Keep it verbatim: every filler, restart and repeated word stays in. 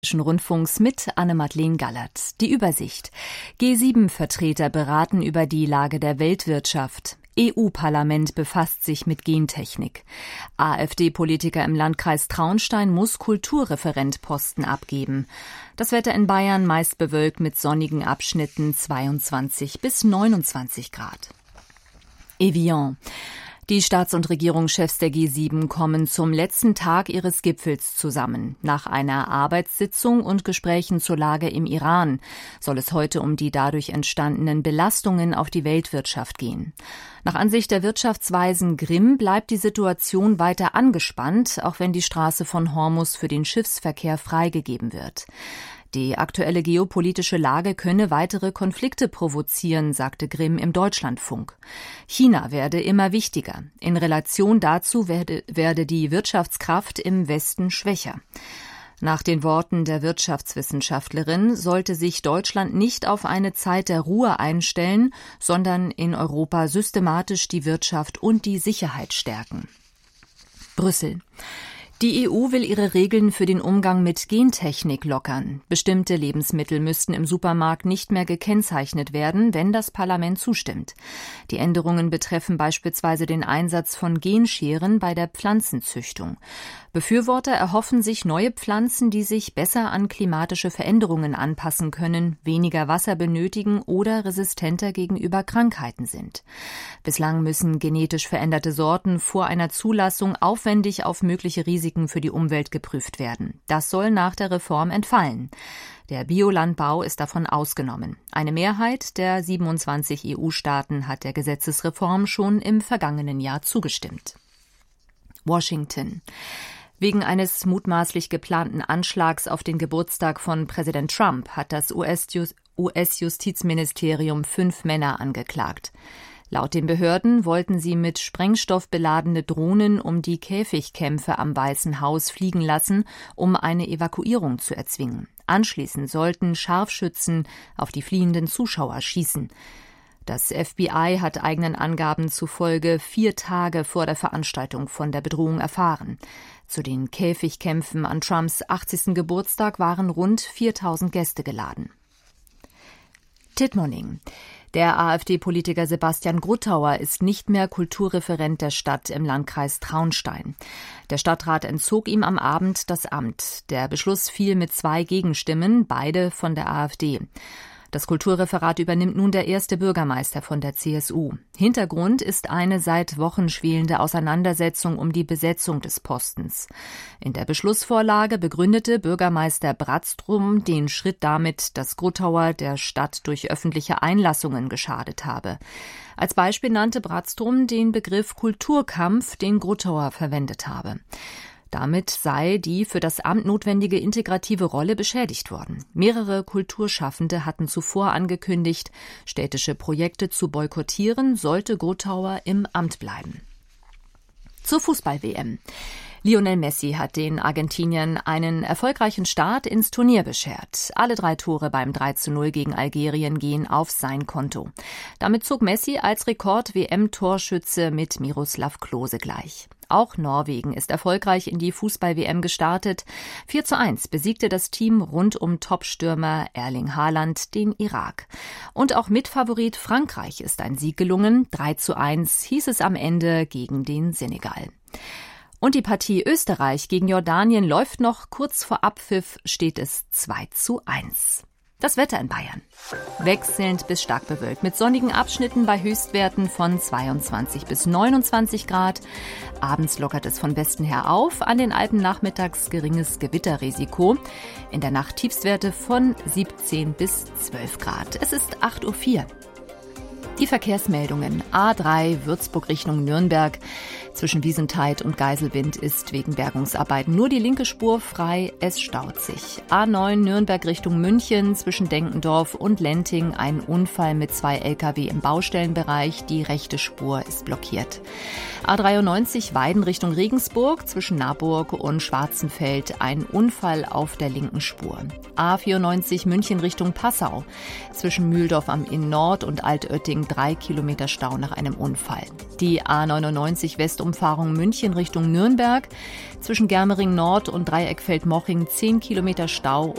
Rundfunks mit Anne-Madeleine Gallert. Die Übersicht. G sieben Vertreter beraten über die Lage der Weltwirtschaft. E U-Parlament befasst sich mit Gentechnik. AfD-Politiker im Landkreis Traunstein muss Kulturreferentposten abgeben. Das Wetter in Bayern meist bewölkt mit sonnigen Abschnitten zweiundzwanzig bis neunundzwanzig Grad. Evian. Die Staats- und Regierungschefs der G sieben kommen zum letzten Tag ihres Gipfels zusammen. Nach einer Arbeitssitzung und Gesprächen zur Lage im Iran soll es heute um die dadurch entstandenen Belastungen auf die Weltwirtschaft gehen. Nach Ansicht der Wirtschaftsweisen Grimm bleibt die Situation weiter angespannt, auch wenn die Straße von Hormuz für den Schiffsverkehr freigegeben wird. Die aktuelle geopolitische Lage könne weitere Konflikte provozieren, sagte Grimm im Deutschlandfunk. China werde immer wichtiger. In Relation dazu werde, werde die Wirtschaftskraft im Westen schwächer. Nach den Worten der Wirtschaftswissenschaftlerin sollte sich Deutschland nicht auf eine Zeit der Ruhe einstellen, sondern in Europa systematisch die Wirtschaft und die Sicherheit stärken. Brüssel. Die E U will ihre Regeln für den Umgang mit Gentechnik lockern. Bestimmte Lebensmittel müssten im Supermarkt nicht mehr gekennzeichnet werden, wenn das Parlament zustimmt. Die Änderungen betreffen beispielsweise den Einsatz von Genscheren bei der Pflanzenzüchtung. Befürworter erhoffen sich neue Pflanzen, die sich besser an klimatische Veränderungen anpassen können, weniger Wasser benötigen oder resistenter gegenüber Krankheiten sind. Bislang müssen genetisch veränderte Sorten vor einer Zulassung aufwendig auf mögliche Risiken für die Umwelt geprüft werden. Das soll nach der Reform entfallen. Der Biolandbau ist davon ausgenommen. Eine Mehrheit der siebenundzwanzig E U-Staaten hat der Gesetzesreform schon im vergangenen Jahr zugestimmt. Washington. Wegen eines mutmaßlich geplanten Anschlags auf den Geburtstag von Präsident Trump hat das U S-Justizministerium fünf Männer angeklagt. Laut den Behörden wollten sie mit Sprengstoff beladene Drohnen um die Käfigkämpfe am Weißen Haus fliegen lassen, um eine Evakuierung zu erzwingen. Anschließend sollten Scharfschützen auf die fliehenden Zuschauer schießen. Das F B I hat eigenen Angaben zufolge vier Tage vor der Veranstaltung von der Bedrohung erfahren. Zu den Käfigkämpfen an Trumps achtzigsten Geburtstag waren rund viertausend Gäste geladen. Tittmoning. Der AfD-Politiker Sebastian Gruttauer ist nicht mehr Kulturreferent der Stadt im Landkreis Traunstein. Der Stadtrat entzog ihm am Abend das Amt. Der Beschluss fiel mit zwei Gegenstimmen, beide von der AfD. Das Kulturreferat übernimmt nun der erste Bürgermeister von der C S U. Hintergrund ist eine seit Wochen schwelende Auseinandersetzung um die Besetzung des Postens. In der Beschlussvorlage begründete Bürgermeister Bratztrum den Schritt damit, dass Gruttauer der Stadt durch öffentliche Einlassungen geschadet habe. Als Beispiel nannte Bratztrum den Begriff Kulturkampf, den Gruttauer verwendet habe. Damit sei die für das Amt notwendige integrative Rolle beschädigt worden. Mehrere Kulturschaffende hatten zuvor angekündigt, städtische Projekte zu boykottieren, sollte Gruttauer im Amt bleiben. Zur Fußball-W M. Lionel Messi hat den Argentiniern einen erfolgreichen Start ins Turnier beschert. Alle drei Tore beim drei zu null gegen Algerien gehen auf sein Konto. Damit zog Messi als Rekord-W M-Torschütze mit Miroslav Klose gleich. Auch Norwegen ist erfolgreich in die Fußball-W M gestartet. vier zu eins besiegte das Team rund um Topstürmer Erling Haaland den Irak. Und auch Mitfavorit Frankreich ist ein Sieg gelungen. drei zu eins hieß es am Ende gegen den Senegal. Und die Partie Österreich gegen Jordanien läuft noch. Kurz vor Abpfiff steht es zwei zu eins. Das Wetter in Bayern. Wechselnd bis stark bewölkt mit sonnigen Abschnitten bei Höchstwerten von zweiundzwanzig bis neunundzwanzig Grad. Abends lockert es von Westen her auf. An den Alpen nachmittags geringes Gewitterrisiko. In der Nacht Tiefstwerte von siebzehn bis zwölf Grad. Es ist acht Uhr vier. Die Verkehrsmeldungen. A drei Würzburg Richtung Nürnberg. Zwischen Wiesentheid und Geiselwind ist wegen Bergungsarbeiten nur die linke Spur frei. Es staut sich. A neun Nürnberg Richtung München. Zwischen Denkendorf und Lenting ein Unfall mit zwei L K W im Baustellenbereich. Die rechte Spur ist blockiert. A dreiundneunzig Weiden Richtung Regensburg. Zwischen Naburg und Schwarzenfeld ein Unfall auf der linken Spur. A vierundneunzig München Richtung Passau. Zwischen Mühldorf am Inn Nord und Altötting drei Kilometer Stau nach einem Unfall. Die A neunundneunzig Westumfahrung München Richtung Nürnberg. Zwischen Germering Nord und Dreieckfeld-Moching zehn Kilometer Stau